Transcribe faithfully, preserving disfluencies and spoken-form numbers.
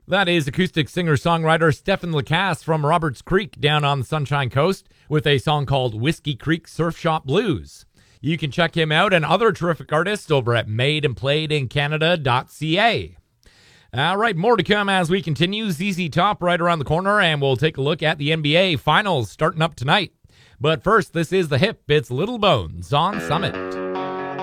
That is acoustic singer-songwriter Stephen Lacasse from Roberts Creek down on the Sunshine Coast with a song called Whiskey Creek Surf Shop Blues. You can check him out and other terrific artists over at made and played in canada dot c a. All right, more to come as we continue. Z Z Top right around the corner, and we'll take a look at the N B A Finals starting up tonight. But first, this is The Hip. It's Little Bones on Summit.